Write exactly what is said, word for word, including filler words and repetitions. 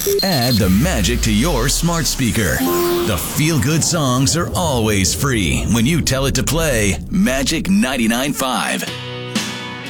Add the magic to your smart speaker. The feel-good songs are always free when you tell it to play Magic ninety-nine point five.